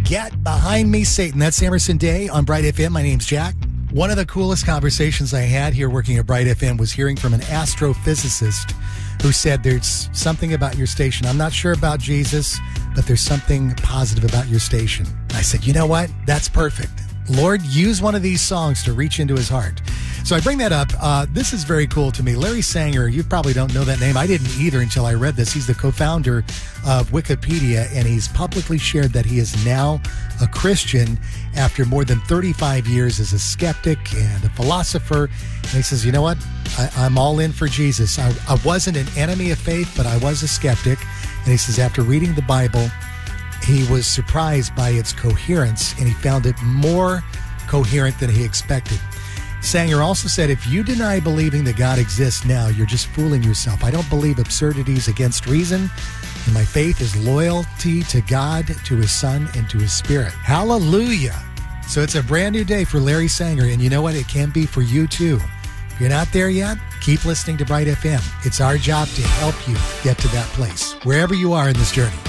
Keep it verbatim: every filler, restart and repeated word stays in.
Get Behind Me, Satan. That's Emerson Day on Bright F M. My name's Jack. One of the coolest conversations I had here working at Bright F M was hearing from an astrophysicist who said there's something about your station. I'm not sure about Jesus, but there's something positive about your station. I said, you know what? That's perfect. Lord, use one of these songs to reach into his heart. So I bring that up. Uh, this is very cool to me. Larry Sanger, you probably don't know that name. I didn't either until I read this. He's the co-founder of Wikipedia, and he's publicly shared that he is now a Christian after more than thirty-five years as a skeptic and a philosopher. And he says, you know what? I, I'm all in for Jesus. I, I wasn't an enemy of faith, but I was a skeptic. And he says, after reading the Bible, he was surprised by its coherence, and he found it more coherent than he expected. Sanger also said, if you deny believing that God exists now, you're just fooling yourself. I don't believe absurdities against reason, and my faith is loyalty to God, to his Son, and to his Spirit. Hallelujah. So it's a brand new day for Larry Sanger, and you know what? It can be for you too. If you're not there yet, keep listening to Bright F M. It's our job to help you get to that place, wherever you are in this journey.